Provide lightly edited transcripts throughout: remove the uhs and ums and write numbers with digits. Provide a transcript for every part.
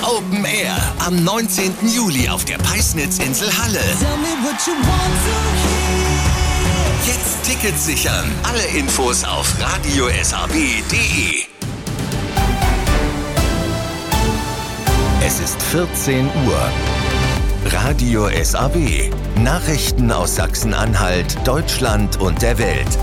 Open Air am 19. Juli auf der Peisnitzinsel Halle. Jetzt Tickets sichern. Alle Infos auf radiosab.de. Es ist 14 Uhr. Radio SAW. Nachrichten aus Sachsen-Anhalt, Deutschland und der Welt.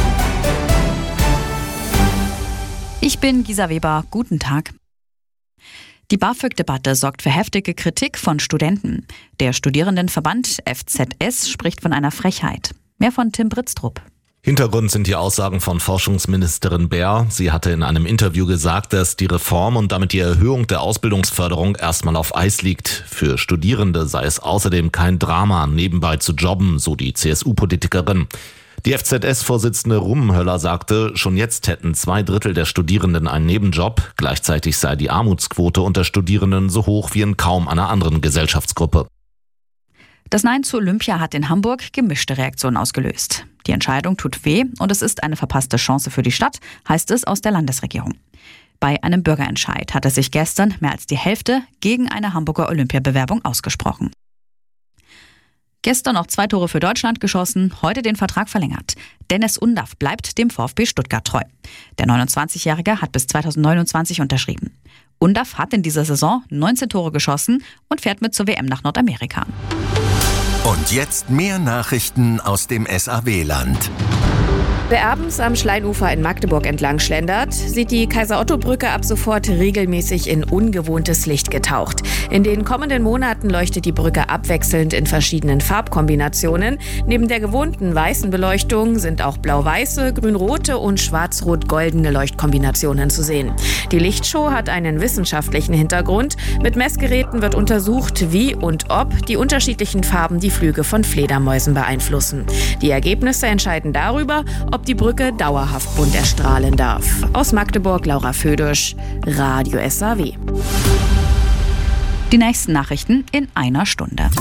Ich bin Gisa Weber. Guten Tag. Die BAföG-Debatte sorgt für heftige Kritik von Studenten. Der Studierendenverband FZS spricht von einer Frechheit. Mehr von Tim Britztrup. Hintergrund sind die Aussagen von Forschungsministerin Baer. Sie hatte in einem Interview gesagt, dass die Reform und damit die Erhöhung der Ausbildungsförderung erstmal auf Eis liegt. Für Studierende sei es außerdem kein Drama, nebenbei zu jobben, so die CSU-Politikerin. Die FZS-Vorsitzende Rummenhöller sagte, schon jetzt hätten 2/3 der Studierenden einen Nebenjob. Gleichzeitig sei die Armutsquote unter Studierenden so hoch wie in kaum einer anderen Gesellschaftsgruppe. Das Nein zu Olympia hat in Hamburg gemischte Reaktionen ausgelöst. Die Entscheidung tut weh und es ist eine verpasste Chance für die Stadt, heißt es aus der Landesregierung. Bei einem Bürgerentscheid hatte sich gestern mehr als die Hälfte gegen eine Hamburger Olympiabewerbung ausgesprochen. Gestern noch 2 Tore für Deutschland geschossen, heute den Vertrag verlängert. Dennis Undaff bleibt dem VfB Stuttgart treu. Der 29-Jährige hat bis 2029 unterschrieben. Undaff hat in dieser Saison 19 Tore geschossen und fährt mit zur WM nach Nordamerika. Und jetzt mehr Nachrichten aus dem SAW-Land. Wer abends am Schleinufer in Magdeburg entlang schlendert, sieht die Kaiser-Otto-Brücke ab sofort regelmäßig in ungewohntes Licht getaucht. In den kommenden Monaten leuchtet die Brücke abwechselnd in verschiedenen Farbkombinationen. Neben der gewohnten weißen Beleuchtung sind auch blau-weiße, grün-rote und schwarz-rot-goldene Leuchtkombinationen zu sehen. Die Lichtshow hat einen wissenschaftlichen Hintergrund. Mit Messgeräten wird untersucht, wie und ob die unterschiedlichen Farben die Flüge von Fledermäusen beeinflussen. Die Ergebnisse entscheiden darüber, ob die Brücke dauerhaft bunt erstrahlen darf. Aus Magdeburg, Laura Födisch, Radio SAW. Die nächsten Nachrichten in einer Stunde.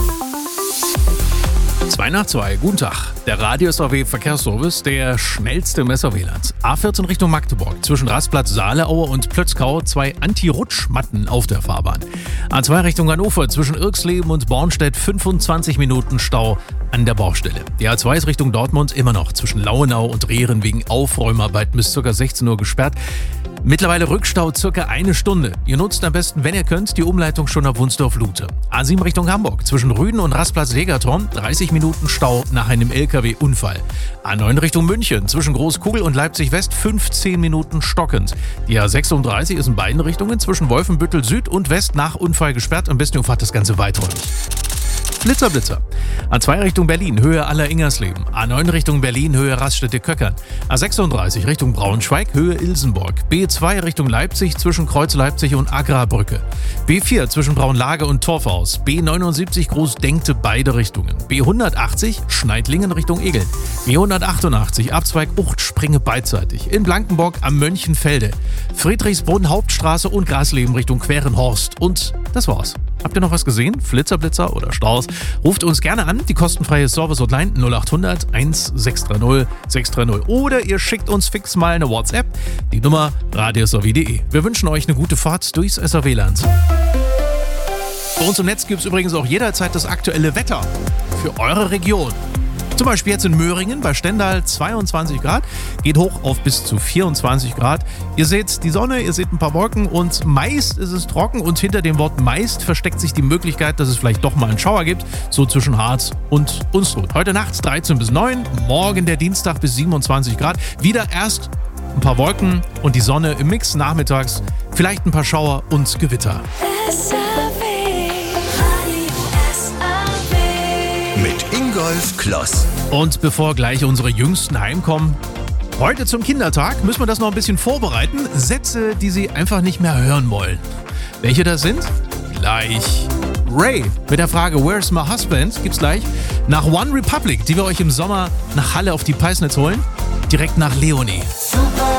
2:02, guten Tag. Der Radio SAW Verkehrsservice, der schnellste im SAW-Land. A14 Richtung Magdeburg, zwischen Rastplatz Saaleaue und Plötzkau 2 Anti-Rutschmatten auf der Fahrbahn. A2 Richtung Hannover, zwischen Irxleben und Bornstedt 25 Minuten Stau an der Baustelle. Die A2 ist Richtung Dortmund immer noch zwischen Lauenau und Rehren wegen Aufräumarbeiten bis ca. 16 Uhr gesperrt. Mittlerweile Rückstau ca. 1 Stunde. Ihr nutzt am besten, wenn ihr könnt, die Umleitung schon ab Wunsdorf-Lute. A7 Richtung Hamburg, zwischen Rüden und Rastplatz Degertorm 30 Minuten Stau nach einem LKW-Unfall. A9 Richtung München, zwischen Großkugel und Leipzig-West 15 Minuten stockend. Die A36 ist in beiden Richtungen zwischen Wolfenbüttel Süd und West nach Unfall gesperrt. Am besten ihr fahrt das Ganze weiträumig. Blitzer, Blitzer. A2 Richtung Berlin, Höhe Aller-Ingersleben. A9 Richtung Berlin, Höhe Raststätte-Köckern. A36 Richtung Braunschweig, Höhe Ilsenburg. B2 Richtung Leipzig, zwischen Kreuz Leipzig und Agrarbrücke. B4 zwischen Braunlage und Torfhaus. B79 Groß-Denkte, beide Richtungen. B180 Schneidlingen Richtung Egeln. B188 Abzweig Ucht-Springe beidseitig. In Blankenburg am Mönchenfelde. Friedrichsbrunn Hauptstraße und Grasleben Richtung Querenhorst. Und das war's. Habt ihr noch was gesehen? Flitzer, Blitzer oder Staus? Ruft uns gerne an, die kostenfreie Service-Hotline 0800 1630 630. Oder ihr schickt uns fix mal eine WhatsApp, die Nummer radiosw.de. Wir wünschen euch eine gute Fahrt durchs SAW-Land. Bei uns im Netz gibt es übrigens auch jederzeit das aktuelle Wetter für eure Region. Zum Beispiel jetzt in Möhringen bei Stendal 22 Grad, geht hoch auf bis zu 24 Grad. Ihr seht die Sonne, ihr seht ein paar Wolken und meist ist es trocken und hinter dem Wort meist versteckt sich die Möglichkeit, dass es vielleicht doch mal einen Schauer gibt, so zwischen Harz und Unstrut. Heute Nacht 13 bis 9, morgen der Dienstag bis 27 Grad. Wieder erst ein paar Wolken und die Sonne im Mix nachmittags, vielleicht ein paar Schauer und Gewitter. Mit Ingolf Kloss. Und bevor gleich unsere Jüngsten heimkommen, heute zum Kindertag müssen wir das noch ein bisschen vorbereiten. Sätze, die sie einfach nicht mehr hören wollen. Welche das sind? Gleich. Ray mit der Frage Where's my husband? Gibt's gleich. Nach One Republic, die wir euch im Sommer nach Halle auf die Peisnitz holen. Direkt nach Leonie. Super